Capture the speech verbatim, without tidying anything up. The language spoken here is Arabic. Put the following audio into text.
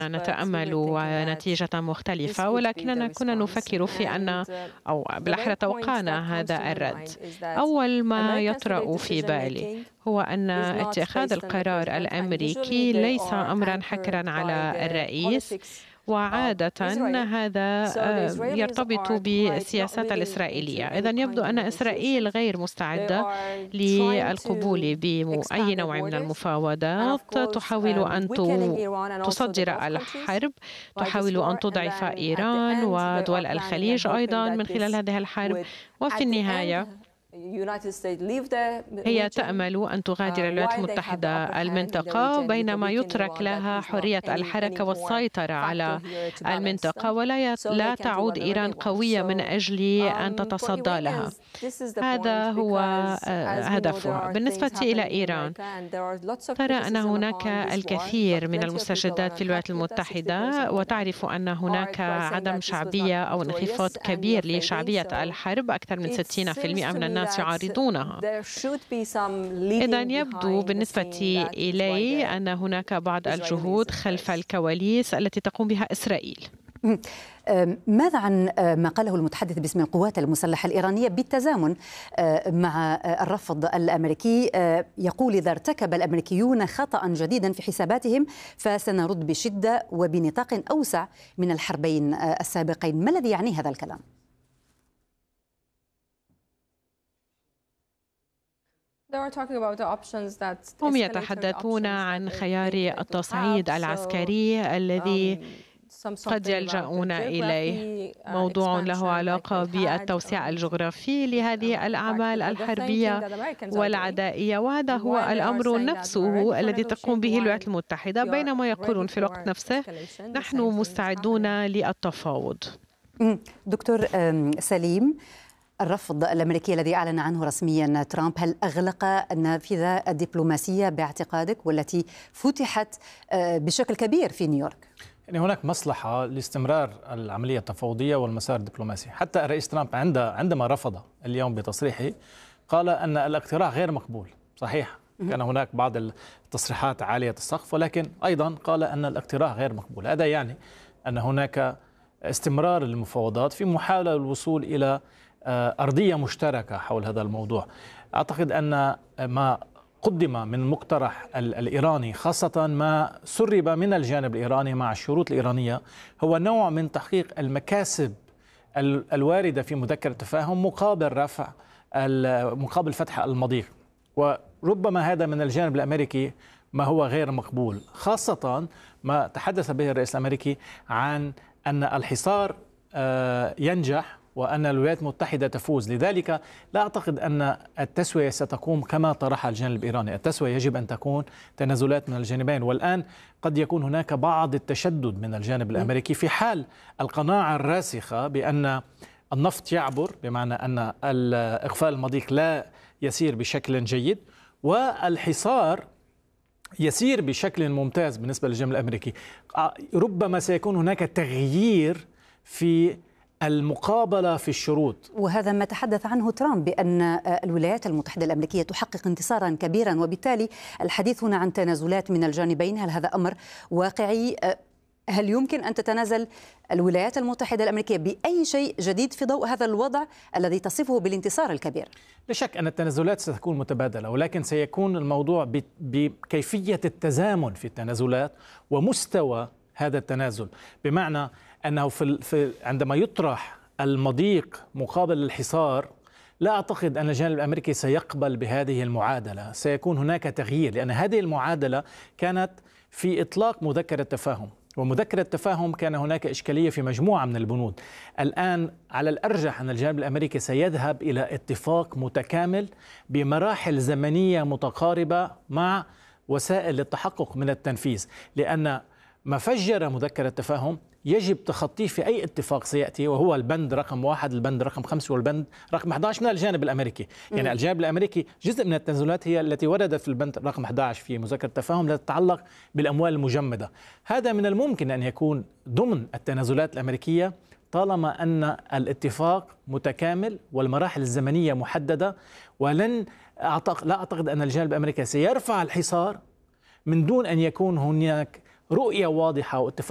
نتأمل نتيجة مختلفة، ولكننا كنا نفكر في أن أو بالأحرى توقعنا هذا الرد. أول ما يطرأ في بالي هو أن اتخاذ القرار الأمريكي ليس أمرا حكرا على الرئيس، وعادة هذا يرتبط بالسياسات الإسرائيلية. إذن يبدو أن إسرائيل غير مستعدة للقبول بأي نوع من المفاوضات، تحاول أن تصدر الحرب، تحاول أن تضعف إيران ودول الخليج أيضا من خلال هذه الحرب، وفي النهاية هي تأمل أن تغادر الولايات المتحدة المنطقة بينما يترك لها حرية الحركة والسيطرة على المنطقة، ولا لا تعود إيران قوية من أجل أن تتصدى لها. هذا هو هدفها. بالنسبة إلى إيران، ترى أن هناك الكثير من المستجدات في الولايات المتحدة، وتعرف أن هناك عدم شعبية أو انخفاض كبير لشعبية الحرب. أكثر من ستين بالمئة من الناس يعارضونها. إذن يبدو بالنسبة إلي أن هناك بعض الجهود خلف الكواليس التي تقوم بها إسرائيل. ماذا عن ما قاله المتحدث باسم القوات المسلحة الإيرانية بالتزامن مع الرفض الأمريكي؟ يقول: إذا ارتكب الأمريكيون خطأ جديدا في حساباتهم فسنرد بشدة وبنطاق أوسع من الحربين السابقين. ما الذي يعني هذا الكلام؟ هم يتحدثون عن خيار التصعيد العسكري الذي قد يلجؤون إليه، موضوع له علاقة بالتوسيع الجغرافي لهذه الأعمال الحربية والعدائية، وهذا هو الأمر نفسه الذي تقوم به الولايات المتحدة، بينما يقولون في الوقت نفسه نحن مستعدون للتفاوض. دكتور سليم، الرفض الأمريكي الذي أعلن عنه رسميا ترامب، هل أغلق النافذة الدبلوماسية باعتقادك والتي فتحت بشكل كبير في نيويورك؟ يعني هناك مصلحة لاستمرار العملية التفاوضية والمسار الدبلوماسي. حتى الرئيس ترامب عندما رفض اليوم بتصريحه قال أن الاقتراح غير مقبول. صحيح كان هناك بعض التصريحات عالية السقف، ولكن أيضا قال أن الاقتراح غير مقبول. هذا يعني أن هناك استمرار للمفاوضات في محاولة الوصول إلى أرضية مشتركة حول هذا الموضوع. أعتقد أن ما قدم من مقترح الإيراني، خاصة ما سرب من الجانب الإيراني مع الشروط الإيرانية، هو نوع من تحقيق المكاسب الواردة في مذكرة التفاهم مقابل رفع مقابل فتح المضيق. وربما هذا من الجانب الأمريكي ما هو غير مقبول، خاصة ما تحدث به الرئيس الأمريكي عن أن الحصار ينجح وأن الولايات المتحدة تفوز. لذلك لا أعتقد أن التسوية ستقوم كما طرحها الجانب الإيراني. التسوية يجب أن تكون تنازلات من الجانبين، والآن قد يكون هناك بعض التشدد من الجانب الأمريكي في حال القناعة الراسخة بأن النفط يعبر، بمعنى أن إقفال المضيق لا يسير بشكل جيد والحصار يسير بشكل ممتاز بالنسبة للجانب الأمريكي. ربما سيكون هناك تغيير في المقابلة في الشروط، وهذا ما تحدث عنه ترامب بأن الولايات المتحدة الأمريكية تحقق انتصارا كبيرا، وبالتالي الحديث هنا عن تنازلات من الجانبين. هل هذا أمر واقعي؟ هل يمكن أن تتنازل الولايات المتحدة الأمريكية بأي شيء جديد في ضوء هذا الوضع الذي تصفه بالانتصار الكبير؟ لا شك أن التنازلات ستكون متبادلة، ولكن سيكون الموضوع بكيفية التزامن في التنازلات ومستوى هذا التنازل. بمعنى أنه في عندما يطرح المضيق مقابل الحصار، لا أعتقد أن الجانب الأمريكي سيقبل بهذه المعادلة. سيكون هناك تغيير، لأن هذه المعادلة كانت في إطلاق مذكرة تفاهم، ومذكرة التفاهم كان هناك إشكالية في مجموعة من البنود. الآن على الأرجح أن الجانب الأمريكي سيذهب إلى اتفاق متكامل بمراحل زمنية متقاربة مع وسائل التحقق من التنفيذ، لأن ما فجر مذكرة التفاهم يجب تخطيه في أي اتفاق سيأتي، وهو البند رقم واحد، البند رقم خمسة، والبند رقم أحد عشر من الجانب الأمريكي. يعني م. الجانب الأمريكي جزء من التنازلات هي التي وردت في البند رقم أحد عشر في مذكرة التفاهم التي تتعلق بالأموال المجمدة. هذا من الممكن أن يكون ضمن التنازلات الأمريكية طالما أن الاتفاق متكامل والمراحل الزمنية محددة، ولن أعتقد لا أعتقد أن الجانب الأمريكي سيرفع الحصار من دون أن يكون هناك رؤية واضحة واتفاق